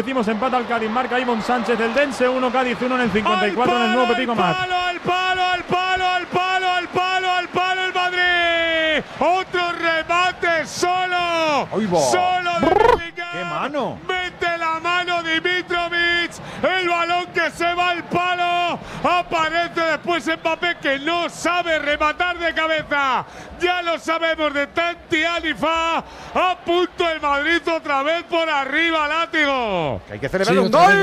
decimos, empata al Cádiz, marca Ivonne Sánchez del Dense, 1 Cádiz, 1 en el 54 en el nuevo Pepico Mat. ¡Al palo el Madrid! ¡Otro remate solo! ¡Solo de Bellingham! ¡Qué mano! ¡Mete la mano Dimitrovic! ¡El balón que se va al palo! Aparece después Mbappé, que no sabe rematar de cabeza. Ya lo sabemos de Tanti Alifa. A punto el Madrid otra vez por arriba, látigo. Que hay que celebrar un gol.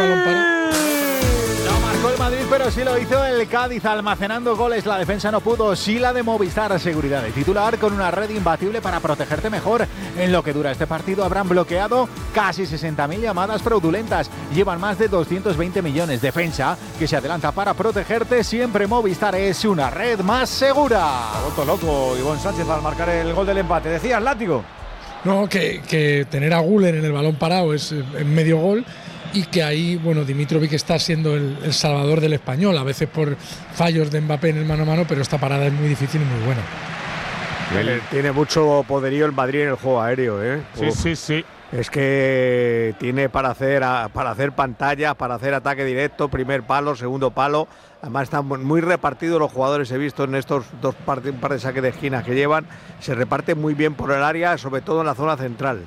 No marcó el Madrid, pero sí lo hizo el Cádiz, almacenando goles. La defensa no pudo. Sí la de Movistar. Seguridad de titular con una red imbatible para protegerte mejor. En lo que dura este partido habrán bloqueado casi 60.000 llamadas fraudulentas. Llevan más de 220 millones. Defensa que se adelanta para protegerte. Siempre Movistar es una red más segura. Ha vuelto loco Ivonne Sánchez al marcar el gol del empate. ¿Decías, látigo? No, que tener a Güler en el balón parado es medio gol. Y que ahí, bueno, Dimitrovic está siendo el salvador del Español, a veces por fallos de Mbappé en el mano a mano, pero esta parada es muy difícil y muy buena. Tiene mucho poderío el Madrid en el juego aéreo, ¿eh? Sí. Es que tiene para hacer pantallas, para hacer ataque directo, primer palo, segundo palo. Además están muy repartidos los jugadores, he visto en estos un par de saques de esquinas que llevan. Se reparten muy bien por el área, sobre todo en la zona central.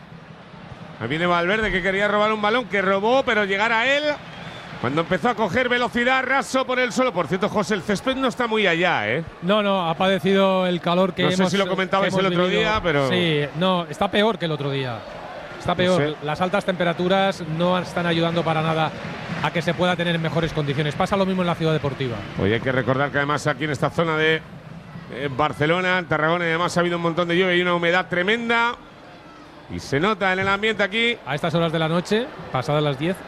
Ahí viene Valverde, que quería robar un balón, que robó, pero llegar a él cuando empezó a coger velocidad, raso por el suelo. Por cierto, José, el césped no está muy allá, ¿eh? No, ha padecido el calor que no hemos. No sé si lo comentabais el otro día, pero. Sí, no, está peor que el otro día. Está peor. No sé. Las altas temperaturas no están ayudando para nada a que se pueda tener en mejores condiciones. Pasa lo mismo en la Ciudad Deportiva. Oye, hay que recordar que además aquí en esta zona de Barcelona, en Tarragona, y además ha habido un montón de lluvia y una humedad tremenda. Y se nota en el ambiente aquí. A estas horas de la noche, pasadas las 10,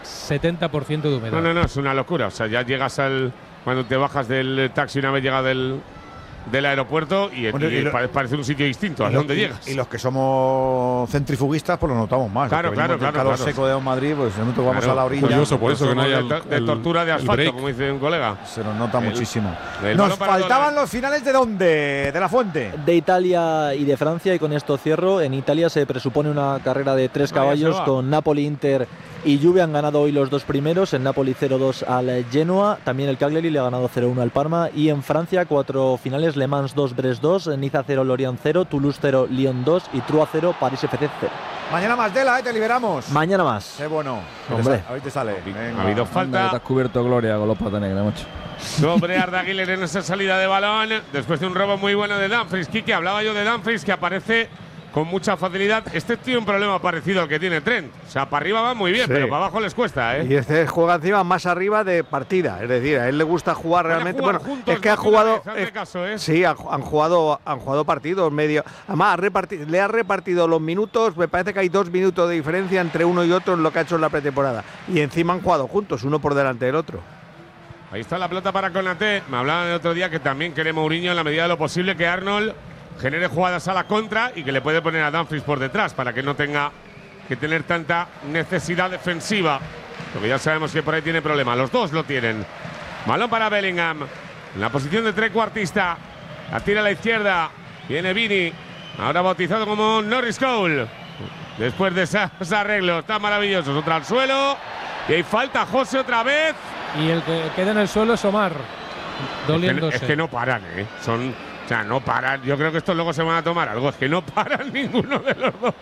70% de humedad. No, es una locura. O sea, ya llegas cuando te bajas del taxi una vez llega del aeropuerto y parece un sitio distinto a donde llegas. Y los que somos centrifuguistas, pues lo notamos más. Claro. El calor seco de Madrid, pues en un momento vamos a la orilla. Curioso, por eso que no haya de tortura de asfalto, como dice un colega. Se nos nota muchísimo. Nos faltaban los finales ¿de dónde? De la Fuente. De Italia y de Francia, y con esto cierro. En Italia se presupone una carrera de 3 caballos con Napoli, Inter y Juve. Han ganado hoy los dos primeros. En Napoli 0-2 al Genoa. También el Cagliari le ha ganado 0-1 al Parma. Y en Francia 4 finales: Le Mans 2, Brest 2, Niza 0, Lorient 0, Toulouse 0, Lyon 2 y Troyes 0, París FC 0. Mañana más Dela, te liberamos. Mañana más. Qué bueno. Hombre. Hoy te sale. Ha habido falta. Te has cubierto gloria con los patas negras, macho. Sobre Arda Güler en esa salida de balón, después de un robo muy bueno de Dumfries. Quique, hablaba yo de Dumfries, que aparece con mucha facilidad. Este tiene un problema parecido al que tiene Trent. O sea, para arriba va muy bien, pero para abajo les cuesta, ¿eh? Y este juega encima más arriba de partida. Es decir, a él le gusta jugar realmente. Jugar juntos, es que ha jugado. Caso, ¿eh? Sí, han jugado partidos medio. Además, le ha repartido los minutos. Me parece que hay 2 minutos de diferencia entre uno y otro en lo que ha hecho en la pretemporada. Y encima han jugado juntos, uno por delante del otro. Ahí está la pelota para Konaté. Me hablaban el otro día que también quiere Mourinho, en la medida de lo posible, que Arnold genere jugadas a la contra y que le puede poner a Dumfries por detrás para que no tenga que tener tanta necesidad defensiva, porque ya sabemos que por ahí tiene problemas. Los dos lo tienen. Balón para Bellingham en la posición de trecuartista. La tira a la izquierda. Viene Vini, ahora bautizado como Norris Cole. Después de esos arreglos tan maravillosos, otra al suelo. Y hay falta, José, otra vez. Y el que queda en el suelo es Omar, doliéndose. Es que no paran, ¿eh? O sea, no paran. Yo creo que estos luego se van a tomar algo. Es que no paran ninguno de los dos.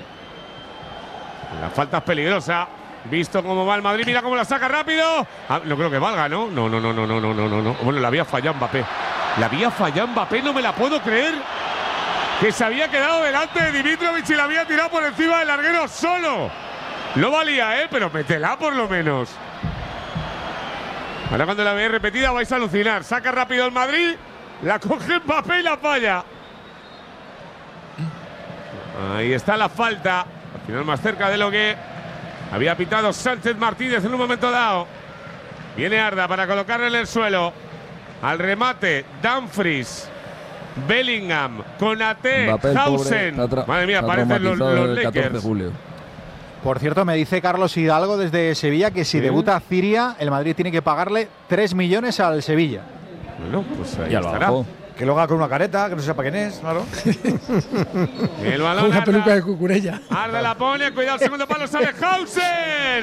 La falta es peligrosa. Visto cómo va el Madrid, mira cómo la saca rápido. No creo que valga, ¿no? No. Bueno, la había fallado Mbappé. No me la puedo creer. Que se había quedado delante de Dimitrovic y la había tirado por encima del larguero solo. No valía, pero métela por lo menos. Ahora cuando la veáis repetida vais a alucinar. Saca rápido el Madrid, la coge Mbappé y la falla. Ahí está la falta. Al final más cerca de lo que había pitado Sánchez Martínez en un momento dado. Viene Arda para colocarle en el suelo. Al remate, Dumfries, Bellingham, Konaté, Hausen. Madre mía, parecen los Lakers. Por cierto, me dice Carlos Hidalgo desde Sevilla que si debuta Ciria, el Madrid tiene que pagarle 3 millones al Sevilla. Bueno, pues ahí ya estará. Que lo haga con una careta, que no sepa quién es, claro. El balón. Una peluca de Cucurella. Arda la pone, cuidado, segundo palo, sale Hausen.